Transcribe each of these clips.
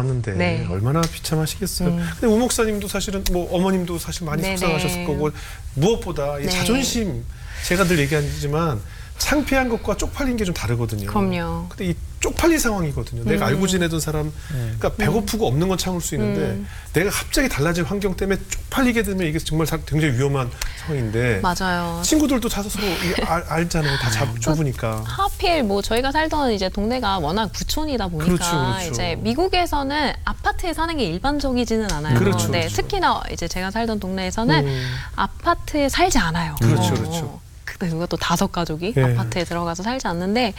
나왔는데 네. 얼마나 비참하시겠어요. 근데 우 목사님도 사실은 뭐 어머님도 사실 많이 네네. 속상하셨을 거고 무엇보다 이 네. 자존심 제가 늘 얘기하지만 창피한 것과 쪽팔린 게 좀 다르거든요. 그럼요. 근데 이 쪽팔린 상황이거든요. 내가 알고 지내던 사람, 그러니까 배고프고 없는 건 참을 수 있는데 내가 갑자기 달라진 환경 때문에 쪽팔리게 되면 이게 정말 굉장히 위험한 상황인데 맞아요. 친구들도 다 서로 알잖아요. 다 좁으니까. 하필 뭐 저희가 살던 이제 동네가 워낙 부촌이다 보니까 그렇죠. 이제 미국에서는 아파트에 사는 게 일반적이지는 않아요. 그렇죠, 네, 그렇죠. 특히나 이제 제가 살던 동네에서는 아파트에 살지 않아요. 그렇죠. 근데 이것도 5가족이 예. 아파트에 들어가서 살지 않는데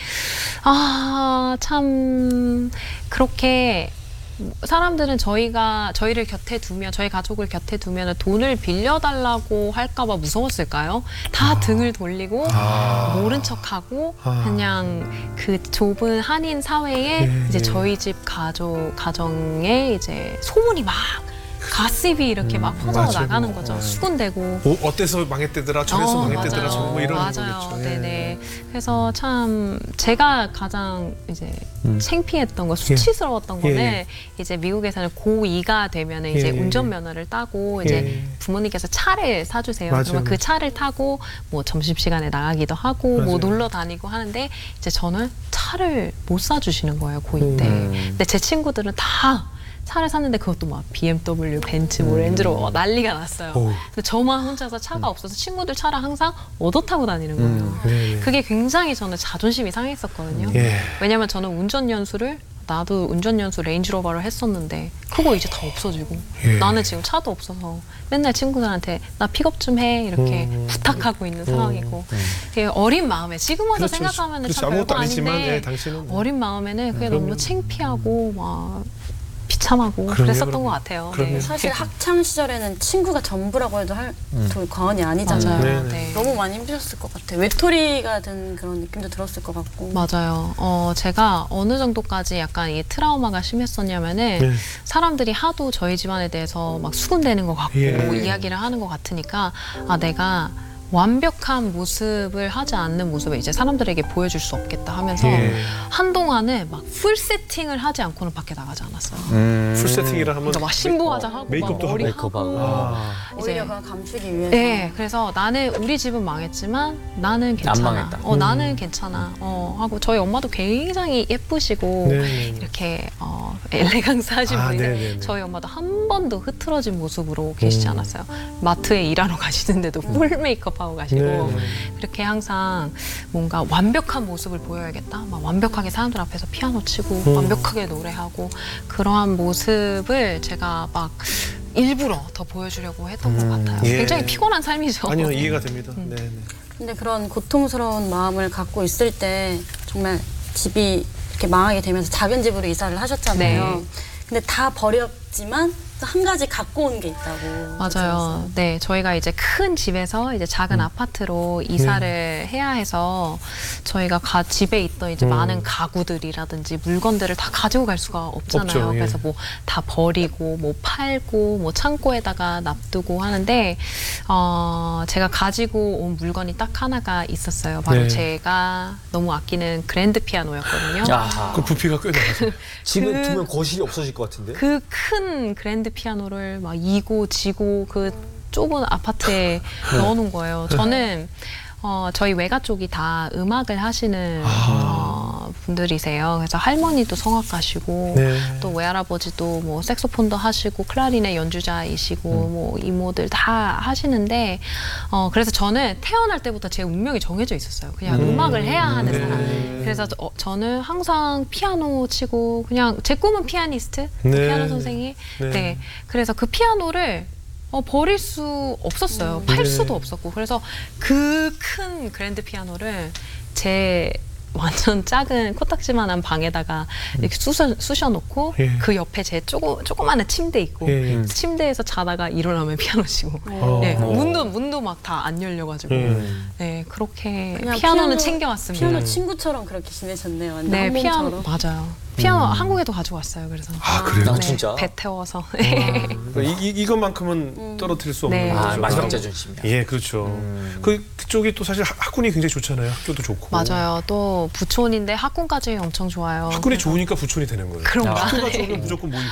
참 그렇게 사람들은 저희를 곁에 두면 저희 가족을 곁에 두면 돈을 빌려달라고 할까봐 무서웠을까요? 다 등을 돌리고 모른 척하고 그냥 그 좁은 한인 사회에 이제 저희 집 가정에 이제 소문이 막 가십이 이렇게 막 퍼져 나가는 거죠. 수군대고. 어때서 망했대더라, 저래서 망했대더라, 맞아요. 뭐 이런 맞아요. 거겠죠. 네네. 그래서 참 제가 가장 이제 창피했던 거, 수치스러웠던 거는 이제 미국에서는 고2가 되면 이제 운전면허를 따고 이제 부모님께서 차를 사주세요. 맞아요. 그러면 그 차를 타고 뭐 점심시간에 나가기도 하고 뭐 놀러 다니고 하는데 이제 저는 차를 못 사주시는 거예요, 고2 때. 근데 제 친구들은 다 차를 샀는데 그것도 막 BMW, 벤츠, 뭐 렌즈로버 난리가 났어요. 근데 저만 혼자서 차가 없어서 친구들 차를 항상 얻어 타고 다니는 거예요. 그게 굉장히 저는 자존심이 상했었거든요. 왜냐면 저는 나도 운전연수 레인지로버를 했었는데 그거 이제 다 없어지고 나는 지금 차도 없어서 맨날 친구들한테 나 픽업 좀 해 이렇게 부탁하고 있는 상황이고 되게 어린 마음에 지금 와서 그렇죠. 생각하면 참 아무것도 별거 아니지만 아닌데 당신은 어린 마음에는 그게 그럼요. 너무 창피하고 막 비참하고 그럼요, 그랬었던 그럼요. 것 같아요. 그럼요. 사실 학창 시절에는 친구가 전부라고 해도 과언이 아니잖아요. 맞아요. 네네. 네. 너무 많이 힘드셨을 것 같아요. 외톨이가 된 그런 느낌도 들었을 것 같고. 맞아요. 제가 어느 정도까지 약간 이 트라우마가 심했었냐면은 사람들이 하도 저희 집안에 대해서 막 수군대는 것 같고 이야기를 하는 것 같으니까 내가 완벽한 모습을 하지 않는 모습을 이제 사람들에게 보여줄 수 없겠다 하면서 한동안은 막 풀 세팅을 하지 않고는 밖에 나가지 않았어요. 풀 세팅이라 하면 그러니까 막 신부 화장하고 메이크업도 막 머리 하고. 하고 오히려 그걸 감추기 위해서. 네, 그래서 나는 우리 집은 망했지만 나는 괜찮아. 안 망했다. 나는 괜찮아. 하고 저희 엄마도 굉장히 예쁘시고 이렇게 엘레강스하신 분인데 네네네. 저희 엄마도 한 번도 흐트러진 모습으로 계시지 않았어요. 마트에 일하러 가시는데도 풀 메이크업하고 가시고 그렇게 항상 뭔가 완벽한 모습을 보여야겠다. 막 완벽하게 사람들 앞에서 피아노 치고 완벽하게 노래하고 그러한 모습을 제가 막 일부러 더 보여주려고 했던 것 같아요. 굉장히 피곤한 삶이죠. 아니요, 이해가 됩니다. 네네. 근데 그런 고통스러운 마음을 갖고 있을 때 정말 집이 이렇게 망하게 되면서 작은 집으로 이사를 하셨잖아요. 네. 근데 다 버렸지만 또 한 가지 갖고 온 게 있다고. 맞아요. 네, 저희가 이제 큰 집에서 이제 작은 아파트로 이사를 해야 해서 저희가 집에 있던 이제 많은 가구들이라든지 물건들을 다 가지고 갈 수가 없잖아요. 없죠, 그래서 뭐 다 버리고 뭐 팔고 뭐 창고에다가 놔두고 하는데 제가 가지고 온 물건이 딱 하나가 있었어요. 바로 제가 너무 아끼는 그랜드 피아노였거든요. 그 부피가 꽤 나가죠. 집에 두면 거실이 없어질 것 같은데? 그 큰 그랜드 피아노를 막 이고 지고 그 좁은 아파트에 넣어놓은 거예요. 저는 저희 외가 쪽이 다 음악을 하시는 분들이세요. 그래서 할머니도 성악가시고 또 외할아버지도 뭐 색소폰도 하시고 클라리넷 연주자이시고 뭐 이모들 다 하시는데 그래서 저는 태어날 때부터 제 운명이 정해져 있었어요. 그냥 음악을 해야 하는 사람. 그래서 저는 항상 피아노 치고 그냥 제 꿈은 피아니스트, 피아노 선생이. 네. 그래서 그 피아노를 버릴 수 없었어요. 팔 수도 없었고. 그래서 그 큰 그랜드 피아노를 제 완전 작은 코딱지만한 방에다가 이렇게 쑤셔놓고 그 옆에 제 조그마한 침대 있고 침대에서 자다가 일어나면 피아노 치고 문도 막 다 안 열려가지고 네 그렇게 그냥 피아노는 챙겨왔습니다. 피아노 친구처럼 그렇게 지내셨네요. 완전 네, 한 피아노 몸처럼. 맞아요. 피아노 한국에도 가져왔어요. 그래서 그래요? 아, 진짜? 배 태워서 이것만큼은 떨어뜨릴 수 없는 네. 거죠. 마지막 자존심이야. 예, 그렇죠. 그쪽이 또 사실 학군이 굉장히 좋잖아요. 학교도 좋고. 맞아요. 또 부촌인데 학군까지 엄청 좋아요. 학군이 좋으니까 부촌이 되는 거예요. 그런가? 학교가 좋으면 무조건 모이고.